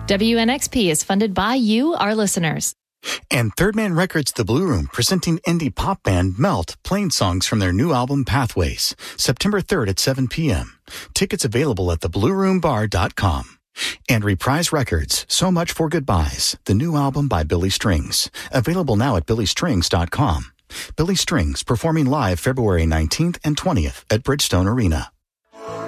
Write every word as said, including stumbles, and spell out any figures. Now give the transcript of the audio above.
W N X P is funded by you, our listeners. And Third Man Records The Blue Room presenting indie pop band Melt playing songs from their new album Pathways, September third at seven p.m. Tickets available at the blue room bar dot com. And Reprise Records, So Much for Goodbyes, the new album by Billy Strings, available now at billy strings dot com. Billy Strings performing live February nineteenth and twentieth at Bridgestone Arena.